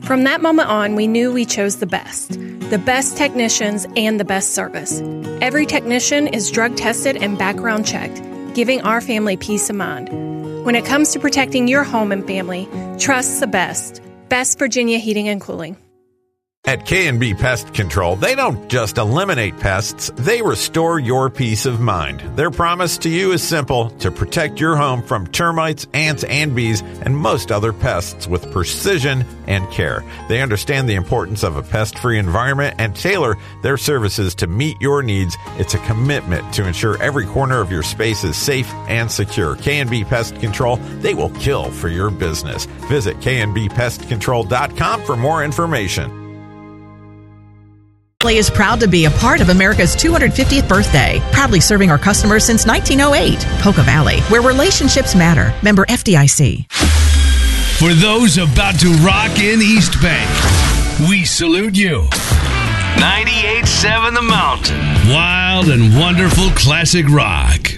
From that moment on, we knew we chose the best technicians and the best service. Every technician is drug tested and background checked, giving our family peace of mind. When it comes to protecting your home and family, trust the best. Best Virginia Heating and Cooling. At K&B Pest Control, they don't just eliminate pests, they restore your peace of mind. Their promise to you is simple: to protect your home from termites, ants, and bees, and most other pests with precision and care. They understand the importance of a pest-free environment and tailor their services to meet your needs. It's a commitment to ensure every corner of your space is safe and secure. K&B Pest Control, they will kill for your business. Visit knbpestcontrol.com for more information. Is proud to be a part of America's 250th birthday. Proudly serving our customers since 1908. Poca Valley, where relationships matter. Member FDIC. For those about to rock in East Bay, we salute you. 98.7 The Mountain. Wild and wonderful classic rock.